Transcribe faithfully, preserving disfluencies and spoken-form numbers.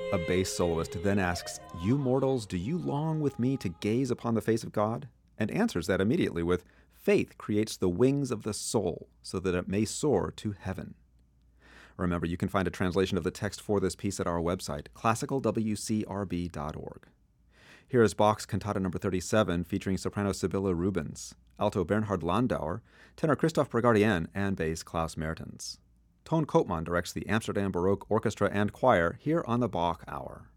A bass soloist then asks, "You mortals, do you long with me to gaze upon the face of God?" and answers that immediately with, "Faith creates the wings of the soul so that it may soar to heaven." Remember, you can find a translation of the text for this piece at our website, classical w c r b dot org. Here is Bach's Cantata number thirty-seven, featuring soprano Sibylle Rubens, alto Bernhard Landauer, tenor Christoph Brigardien, and bass Klaus Mertens. Toon Koopman directs the Amsterdam Baroque Orchestra and Choir here on the Bach Hour.